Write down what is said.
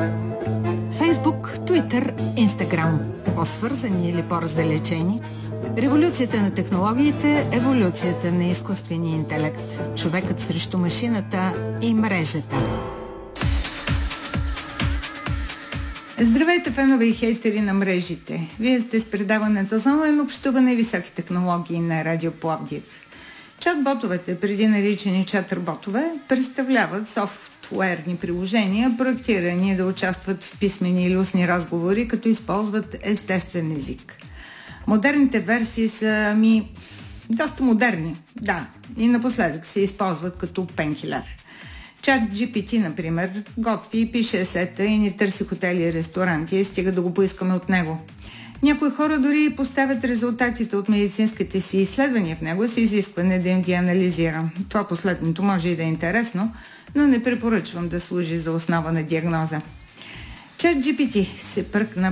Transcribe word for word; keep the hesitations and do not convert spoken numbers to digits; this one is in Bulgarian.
Фейсбук, Туитър, Инстаграм. По-свързани или по-раздалечени? Революцията на технологиите, еволюцията на изкуствения интелект, човекът срещу машината и мрежата. Здравейте, фенове и хейтери на мрежите! Вие сте с предаването за онлайн общуване и високи технологии на Радио Пловдив. Чат-ботовете, преди наричани чатър-ботове, представляват софтуерни приложения, проектирани да участват в писмени или устни разговори, като използват естествен език. Модерните версии са ми доста модерни, да, и напоследък се използват като пенкилер. Чат джи пи ти, например, готви и пише есета и ни търси хотели и ресторанти, стига да го поискаме от него. Някои хора дори поставят резултатите от медицинските си изследвания в него с изискване да им ги анализира. Това последното може и да е интересно, но не препоръчвам да служи за основа на диагноза. Чат джи пи ти се пръкна